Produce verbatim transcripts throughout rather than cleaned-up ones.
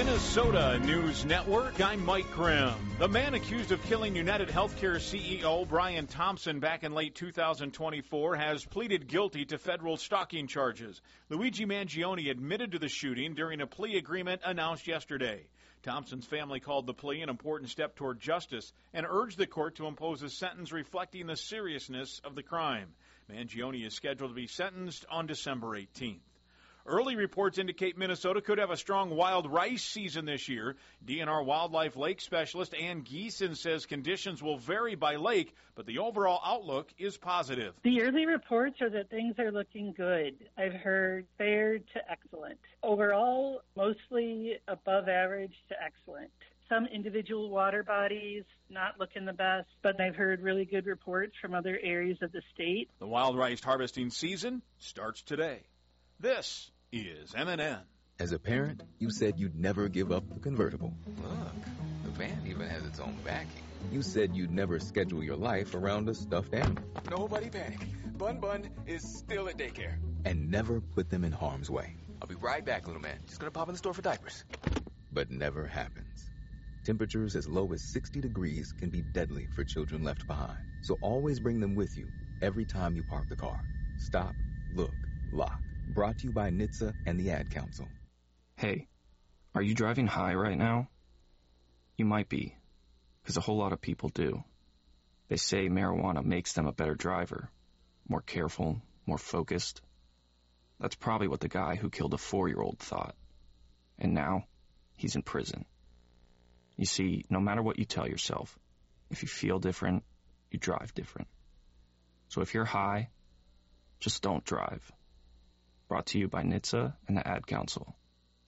Minnesota News Network, I'm Mike Grimm. The man accused of killing United Healthcare C E O Brian Thompson back in late two thousand twenty-four has pleaded guilty to federal stalking charges. Luigi Mangione admitted to the shooting during a plea agreement announced yesterday. Thompson's family called the plea an important step toward justice and urged the court to impose a sentence reflecting the seriousness of the crime. Mangione is scheduled to be sentenced on December eighteenth. Early reports indicate Minnesota could have a strong wild rice season this year. D N R Wildlife Lake Specialist Ann Geeson says conditions will vary by lake, but the overall outlook is positive. The early reports are that things are looking good. I've heard fair to excellent. Overall, mostly above average to excellent. Some individual water bodies not looking the best, but I've heard really good reports from other areas of the state. The wild rice harvesting season starts today. This is M N N. As a parent, you said you'd never give up the convertible. Look, the van even has its own backing. You said you'd never schedule your life around a stuffed animal. Nobody panic. Bun Bun is still at daycare. And never put them in harm's way. I'll be right back, little man. Just gonna pop in the store for diapers. But never happens. Temperatures as low as sixty degrees can be deadly for children left behind. So always bring them with you every time you park the car. Stop, look, lock. Brought to you by N H T S A and the Ad Council. Hey, are you driving high right now? You might be, because a whole lot of people do. They say marijuana makes them a better driver, more careful, more focused. That's probably what the guy who killed a four-year-old thought. And now, he's in prison. You see, no matter what you tell yourself, if you feel different, you drive different. So if you're high, just don't drive. Brought to you by N H T S A and the Ad Council.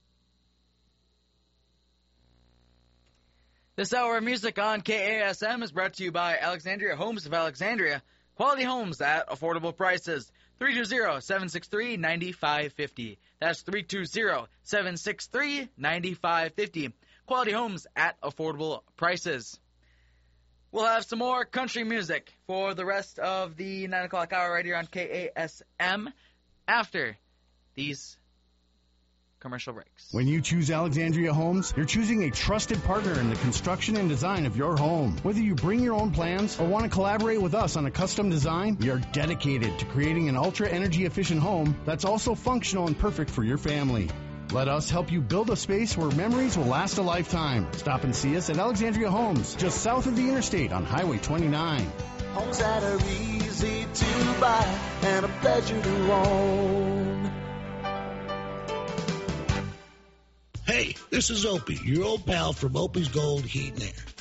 This hour of music on K A S M is brought to you by Alexandria Homes of Alexandria. Quality homes at affordable prices. three two zero, seven six three, nine five five zero. That's three two zero, seven six three, nine five five zero. Quality homes at affordable prices. We'll have some more country music for the rest of the nine o'clock hour right here on K A S M after these commercial breaks. When you choose Alexandria Homes, you're choosing a trusted partner in the construction and design of your home. Whether you bring your own plans or want to collaborate with us on a custom design, we are dedicated to creating an ultra-energy efficient home that's also functional and perfect for your family. Let us help you build a space where memories will last a lifetime. Stop and see us at Alexandria Homes, just south of the interstate on Highway twenty-nine. Homes that are easy to buy and a pleasure to own. Hey, this is Opie, your old pal from Opie's Gold Heat and Air.